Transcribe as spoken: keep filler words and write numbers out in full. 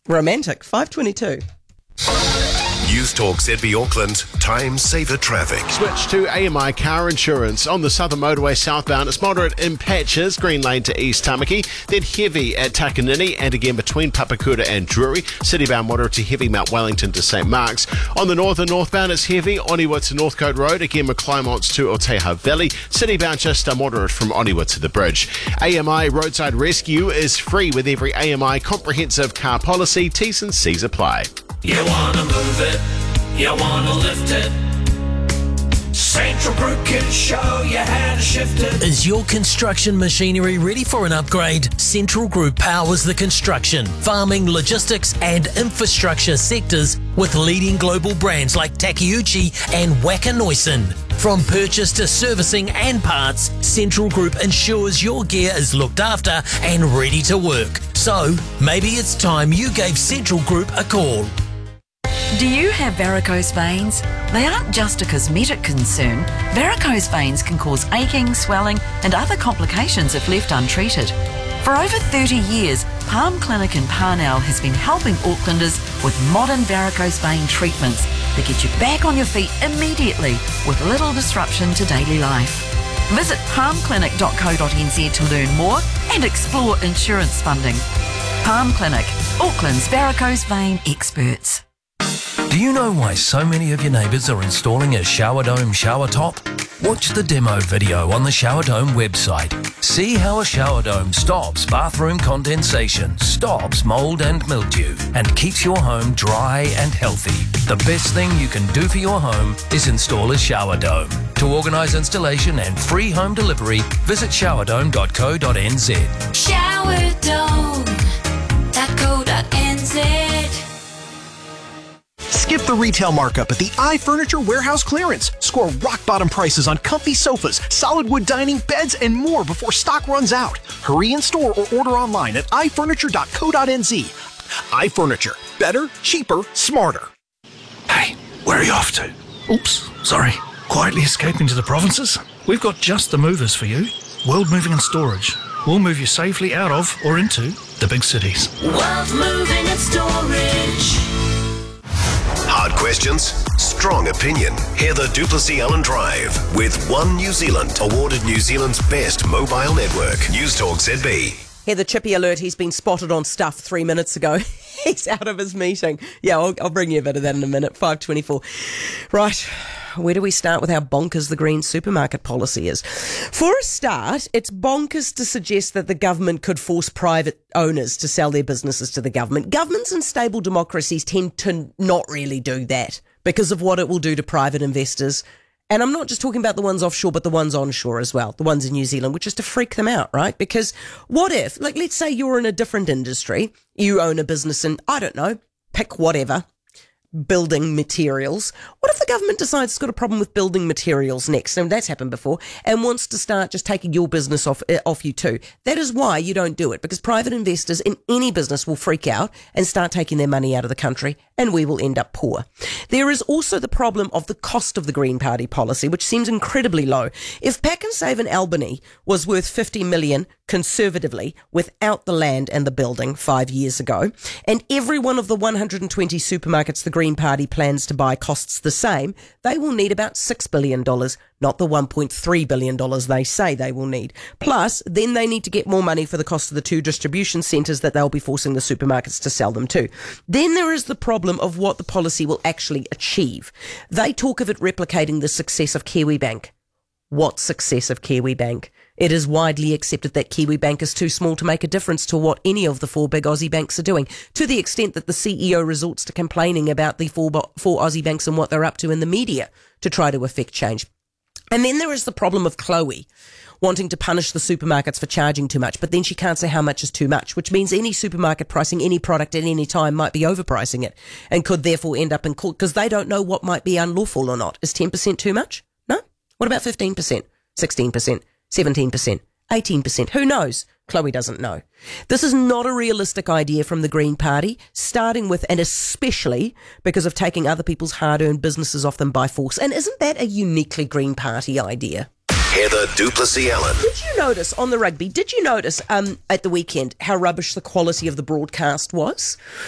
Romantic. five twenty-two. News Talk Z B Auckland, time saver traffic. Switch to A M I car insurance. On the Southern Motorway southbound, it's moderate in patches, Green Lane to East Tamaki, then heavy at Takanini and again between Papakura and Drury. Citybound moderate to heavy Mount Wellington to St Mark's. On the north and northbound, it's heavy, Oniwa to Northcote Road, again McClymonts to Oteha Valley. Citybound just a moderate from Oniwa to the bridge. A M I Roadside Rescue is free with every A M I comprehensive car policy. T's and C's apply. You wanna move it, you wanna lift it. Central Group can show you how to shift it. Is your construction machinery ready for an upgrade? Central Group powers the construction, farming, logistics and infrastructure sectors with leading global brands like Takeuchi and Wacker Neuson. From purchase to servicing and parts, Central Group ensures your gear is looked after and ready to work. So, maybe it's time you gave Central Group a call. Do you have varicose veins? They aren't just a cosmetic concern. Varicose veins can cause aching, swelling and other complications if left untreated. For over thirty years, Palm Clinic in Parnell has been helping Aucklanders with modern varicose vein treatments that get you back on your feet immediately with little disruption to daily life. Visit palm clinic dot co dot n z to learn more and explore insurance funding. Palm Clinic, Auckland's varicose vein experts. Do you know why so many of your neighbours are installing a shower dome shower top? Watch the demo video on the Shower Dome website. See how a shower dome stops bathroom condensation, stops mould and mildew, and keeps your home dry and healthy. The best thing you can do for your home is install a shower dome. To organise installation and free home delivery, visit shower dome dot co dot n z. shower dome dot co dot n z. Skip the retail markup at the iFurniture Warehouse Clearance. Score rock-bottom prices on comfy sofas, solid wood dining, beds, and more before stock runs out. Hurry in store or order online at i furniture dot co dot n z. iFurniture. Better, cheaper, smarter. Hey, where are you off to? Oops, sorry. Quietly escaping to the provinces? We've got just the movers for you. World Moving and Storage. We'll move you safely out of or into the big cities. World Moving and Storage. Hard questions, strong opinion. Heather Duplessis Allen Drive with One New Zealand, awarded New Zealand's best mobile network. News Talk Z B. Heather, Chippy alert, he's been spotted on stuff three minutes ago. He's out of his meeting. Yeah, I'll, I'll bring you a bit of that in a minute. five twenty-four. Right, where do we start with how bonkers the green supermarket policy is? For a start, it's bonkers to suggest that the government could force private owners to sell their businesses to the government. Governments in stable democracies tend to not really do that because of what it will do to private investors. And I'm not just talking about the ones offshore, but the ones onshore as well, the ones in New Zealand, which is to freak them out, right? Because what if, like, let's say you're in a different industry, you own a business in, I don't know, pick whatever, building materials. What if the government decides it's got a problem with building materials next? And that's happened before, and wants to start just taking your business off uh, off you too. That is why you don't do it, because private investors in any business will freak out and start taking their money out of the country, and we will end up poor. There is also the problem of the cost of the Green Party policy, which seems incredibly low. If Pack and Save in Albany was worth fifty million conservatively without the land and the building five years ago, and every one of the one hundred twenty supermarkets the Green Party plans to buy costs the same, they will need about six billion dollars, not the one point three billion dollars they say they will need. Plus, then they need to get more money for the cost of the two distribution centres that they'll be forcing the supermarkets to sell them to. Then there is the problem of what the policy will actually achieve. They talk of it replicating the success of Kiwibank. What success of Kiwibank? It is widely accepted that Kiwibank is too small to make a difference to what any of the four big Aussie banks are doing, to the extent that the C E O resorts to complaining about the four, four Aussie banks and what they're up to in the media to try to effect change. And then there is the problem of Chloe wanting to punish the supermarkets for charging too much, but then she can't say how much is too much, which means any supermarket pricing any product at any time might be overpricing it and could therefore end up in court because they don't know what might be unlawful or not. Is ten percent too much? No? What about fifteen percent? sixteen percent? seventeen percent? eighteen percent? Who knows? Chloe doesn't know. This is not a realistic idea from the Green Party, starting with and especially because of taking other people's hard-earned businesses off them by force. And isn't that a uniquely Green Party idea? Heather Duplessis Allen. Did you notice on the rugby, did you notice um, at the weekend how rubbish the quality of the broadcast was?